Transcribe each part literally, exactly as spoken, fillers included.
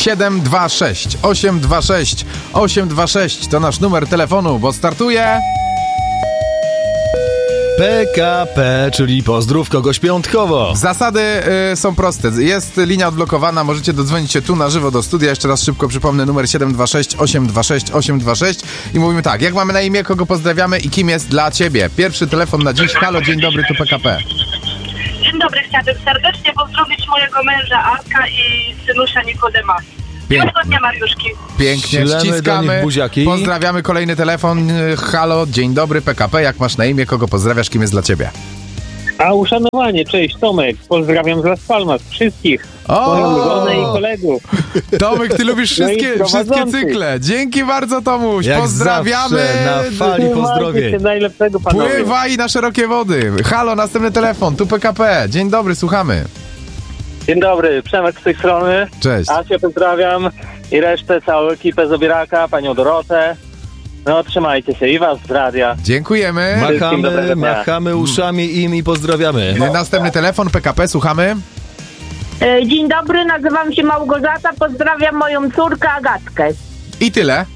siedem dwa sześć osiem dwa sześć osiem dwa sześć. To nasz numer telefonu, bo startuje... P K P, czyli pozdrów kogoś piątkowo. Zasady y, są proste. Jest linia odblokowana, możecie dodzwonić się tu na żywo do studia. Jeszcze raz szybko przypomnę, numer siedem dwa sześć osiem dwa sześć osiem dwa sześć i mówimy tak, jak mamy na imię, kogo pozdrawiamy i kim jest dla ciebie. Pierwszy telefon na dziś. Halo, dzień dobry, tu P K P. Dzień dobry, chciałabym serdecznie pozdrowić mojego męża Arka i synusia Nikodema. Miłego dnia, Mariuszki. Pięknie, Ślemy ściskamy, do nich buziaki. Pozdrawiamy, kolejny telefon. Halo, dzień dobry, P K P, jak masz na imię, kogo pozdrawiasz, kim jest dla ciebie? A uszanowanie, cześć, Tomek, pozdrawiam z Las Palmas, wszystkich, O! moją żonę i kolegów. Tomek, ty lubisz No i wszystkie, wszystkie prowadzący. cykle. Dzięki bardzo, Tomuś. Jak Pozdrawiamy. zawsze na fali pozdrowień. Trzymajcie się najlepszego, panowie. Pływaj na szerokie wody. Halo, następny telefon, tu P K P. Dzień dobry, słuchamy. Dzień dobry, Przemek z tej strony. Cześć. Asię pozdrawiam i resztę, całą ekipę z Obieraka, panią Dorotę. No, trzymajcie się i was z radia. Dziękujemy. Wszystkim dobrego Machamy, dnia. machamy uszami im i pozdrawiamy. Następny telefon, P K P, słuchamy. E, Dzień dobry, nazywam się Małgorzata, pozdrawiam moją córkę Agatkę. I tyle.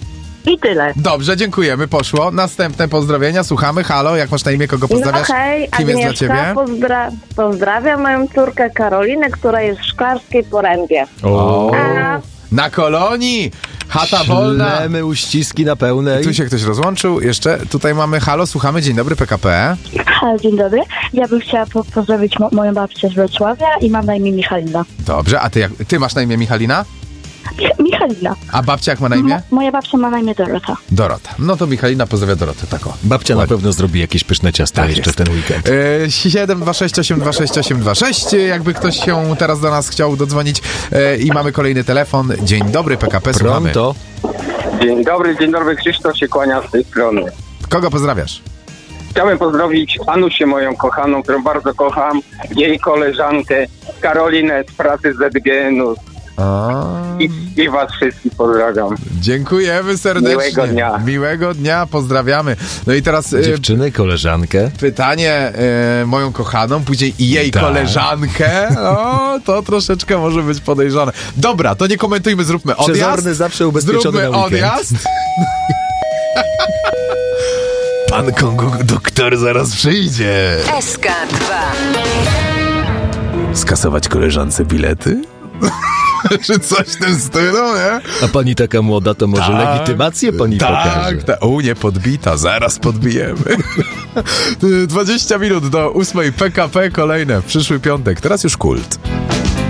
I tyle. Dobrze, dziękujemy, poszło. Następne pozdrowienia, słuchamy. Halo, jak masz na imię, kogo pozdrawiasz? No hej, Kim jest dla Agnieszka, ciebie? pozdra- pozdrawiam moją córkę Karolinę, która jest w Szklarskiej Porębie. O, A, na kolonii. Chata wolna. Ślemy uściski na pełnej. Tu się ktoś rozłączył. Jeszcze tutaj mamy halo, słuchamy. Dzień dobry, P K P. hej, dzień dobry. Ja bym chciała po- pozdrowić mo- moją babcię z Wrocławia i mam na imię Michalina. Dobrze, a ty, jak, ty masz na imię Michalina? Mi- Michalina. A babcia jak ma na imię? Mo- moja babcia ma na imię Dorota. Dorota. No to Michalina pozdrawia Dorotę, tako. Babcia na Ładnie. pewno zrobi jakieś pyszne ciasta Tak jeszcze jest. w ten weekend. E, siedem dwa sześć osiem dwa sześć osiem dwa sześć. Jakby ktoś się teraz do nas chciał dodzwonić. E, I mamy kolejny telefon. Dzień dobry, P K P, słuchamy. Pronto. Dzień dobry, dzień dobry, Krzysztof się kłania z tej strony. Kogo pozdrawiasz? Chciałem pozdrowić Anusię, moją kochaną, którą bardzo kocham, jej koleżankę Karolinę z pracy z Z G N u A, i, i was wszystkich pozdrawiam. dziękujemy serdecznie. Miłego dnia. Miłego dnia, pozdrawiamy. No i teraz e, Dziewczyny, koleżankę. pytanie, e, moją kochaną, później i jej Tak. koleżankę. O, to troszeczkę może być podejrzane. Dobra, to nie komentujmy, zróbmy odjazd. Przezorny zawsze ubezpieczony Zróbmy na weekend. odjazd. Pan Kongu doktor zaraz przyjdzie. S K dwa. Skasować koleżance bilety? Czy coś w tym stylu, nie? A pani taka młoda, to może Tak. legitymację pani tak, pokaże. Tak, u nie podbita, zaraz podbijemy. dwadzieścia minut do ósmej P K P, kolejne w przyszły piątek, teraz już kult.